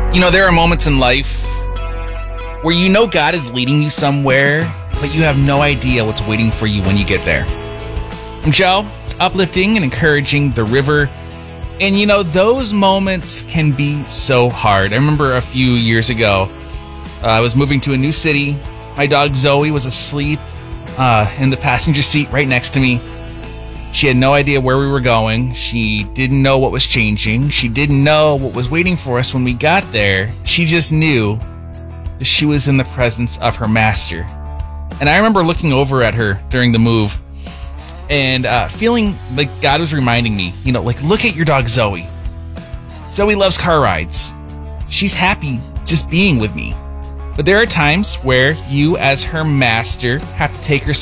You know, there are moments in life where you know God is leading you somewhere, but you have no idea what's waiting for you when you get there. I'm Joe. It's uplifting and encouraging the river. And you know, those moments can be so hard. I remember a few years ago, I was moving to a new city. My dog Zoe was asleep in the passenger seat right next to me. She had no idea where we were going. She didn't know what was changing. She didn't know what was waiting for us when we got there. She just knew that she was in the presence of her master. And I remember looking over at her during the move and feeling like God was reminding me, you know, like, look at your dog Zoe. Zoe loves car rides. She's happy just being with me. But there are times where you, as her master, have to take her